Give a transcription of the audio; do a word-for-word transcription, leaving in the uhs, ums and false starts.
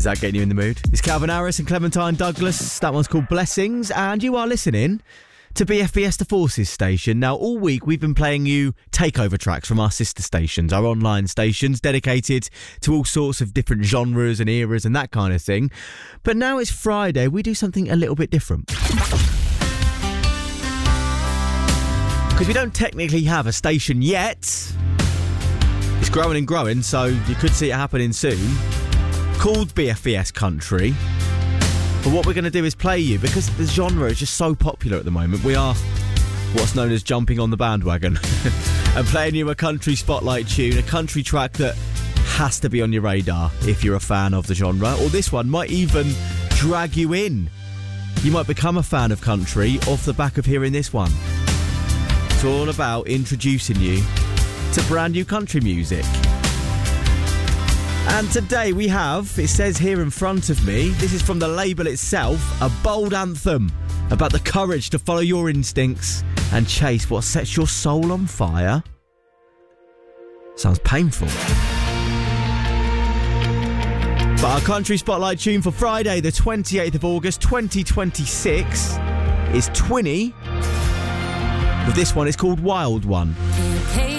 that getting you in the mood? It's Calvin Harris and Clementine Douglas. That one's called Blessings, and you are listening to B F B S The Forces station. Now, all week we've been playing you takeover tracks from our sister stations, our online stations, dedicated to all sorts of different genres and eras and that kind of thing. But now it's Friday, we do something a little bit different. Because we don't technically have a station yet. It's growing and growing, so you could see it happening soon. Called B F B S Country. But what we're going to do is play you, because the genre is just so popular at the moment, we are what's known as jumping on the bandwagon and playing you a country spotlight tune, a country track that has to be on your radar if you're a fan of the genre, or this one might even drag you in. You might become a fan of country off the back of hearing this one. It's all about introducing you to brand new country music. And today we have, it says here in front of me, this is from the label itself, a bold anthem about the courage to follow your instincts and chase what sets your soul on fire. Sounds painful. But our country spotlight tune for Friday, the twenty-eighth of August, twenty twenty-six, is Twinny. With this one, it's called Wild One.